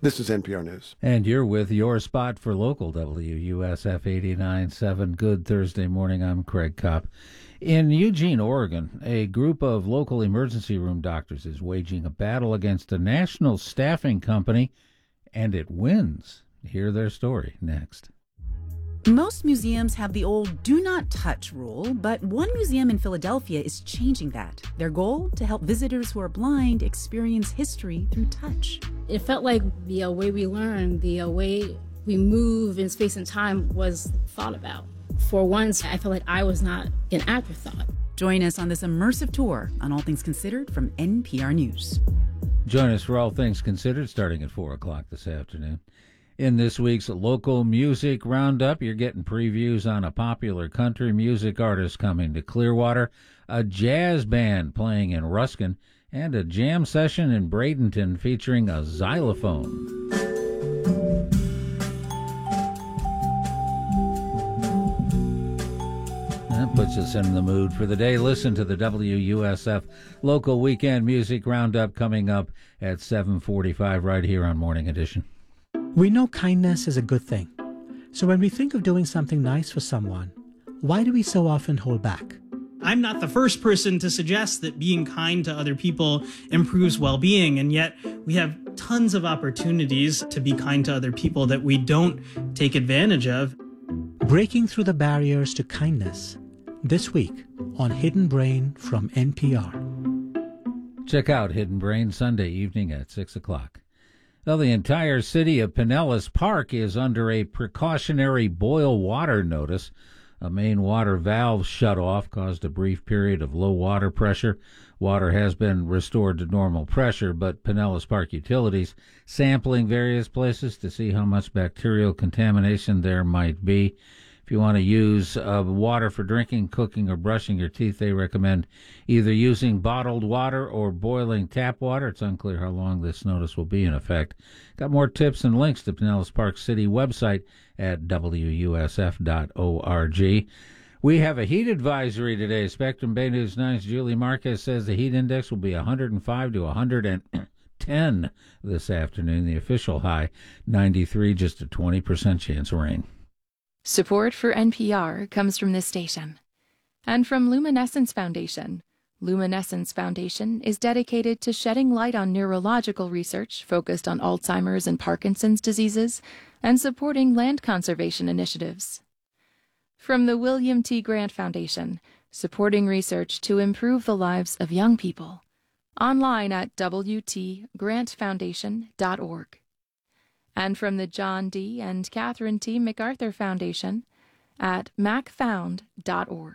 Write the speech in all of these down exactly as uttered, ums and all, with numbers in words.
This is N P R News. And you're with your spot for local W U S F eighty-nine point seven. Good Thursday morning. I'm Craig Kopp. In Eugene, Oregon, a group of local emergency room doctors is waging a battle against a national staffing company, and it wins. Hear their story next. Most museums have the old do not touch rule, but one museum in Philadelphia is changing that. Their goal? To help visitors who are blind experience history through touch. It felt like the uh, way we learn, the uh, way we move in space and time was thought about. For once, I felt like I was not an afterthought. Join us on this immersive tour on All Things Considered from N P R News. Join us for All Things Considered starting at four o'clock this afternoon. In this week's Local Music Roundup, you're getting previews on a popular country music artist coming to Clearwater, a jazz band playing in Ruskin, and a jam session in Bradenton featuring a xylophone. That puts us in the mood for the day. Listen to the W U S F Local Weekend Music Roundup coming up at seven forty-five right here on Morning Edition. We know kindness is a good thing. So when we think of doing something nice for someone, why do we so often hold back? I'm not the first person to suggest that being kind to other people improves well-being, and yet we have tons of opportunities to be kind to other people that we don't take advantage of. Breaking through the barriers to kindness, this week on Hidden Brain from N P R. Check out Hidden Brain Sunday evening at six o'clock. Well, the entire city of Pinellas Park is under a precautionary boil water notice. A main water valve shut off caused a brief period of low water pressure. Water has been restored to normal pressure, but Pinellas Park Utilities sampling various places to see how much bacterial contamination there might be. If you want to use uh, water for drinking, cooking, or brushing your teeth, they recommend either using bottled water or boiling tap water. It's unclear how long this notice will be in effect. Got more tips and links to Pinellas Park City website at W U S F dot org. We have a heat advisory today. Spectrum Bay News nine's Julie Marquez says the heat index will be one hundred five to one hundred ten this afternoon. The official high, ninety-three, just a twenty percent chance of rain. Support for N P R comes from this station and from Luminescence Foundation. Luminescence Foundation is dedicated to shedding light on neurological research focused on Alzheimer's and Parkinson's diseases and supporting land conservation initiatives. From the William T. Grant Foundation, supporting research to improve the lives of young people. Online at w t grant foundation dot org. And from the John D. and Catherine T. MacArthur Foundation at mac found dot org.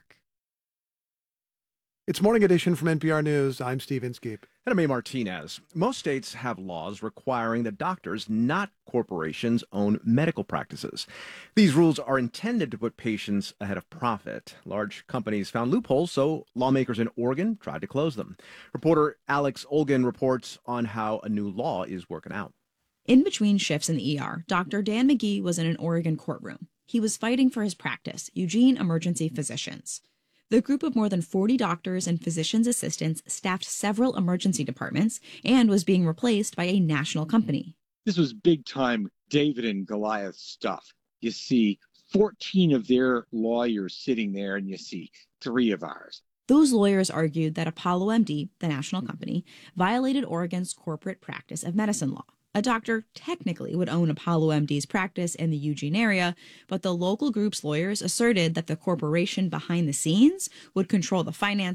It's Morning Edition from N P R News. I'm Steve Inskeep. And I'm A. Martinez. Most states have laws requiring that doctors, not corporations, own medical practices. These rules are intended to put patients ahead of profit. Large companies found loopholes, so lawmakers in Oregon tried to close them. Reporter Alex Olgin reports on how a new law is working out. In between shifts in the E R, Doctor Dan McGee was in an Oregon courtroom. He was fighting for his practice, Eugene Emergency Physicians. The group of more than forty doctors and physicians' assistants staffed several emergency departments and was being replaced by a national company. This was big-time David and Goliath stuff. You see fourteen of their lawyers sitting there, and you see three of ours. Those lawyers argued that Apollo M D, the national company, violated Oregon's corporate practice of medicine law. A doctor technically would own Apollo M D's practice in the Eugene area, but the local group's lawyers asserted that the corporation behind the scenes would control the finances